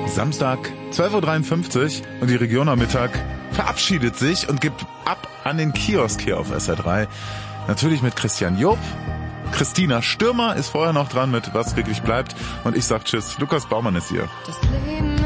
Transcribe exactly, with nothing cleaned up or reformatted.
Samstag, zwölf Uhr dreiundfünfzig und die Region am Mittag verabschiedet sich und gibt ab an den Kiosk hier auf S R drei. Natürlich mit Christian Job. Christina Stürmer ist vorher noch dran mit Was wirklich bleibt. Und ich sag Tschüss. Lukas Baumann ist hier. Das Leben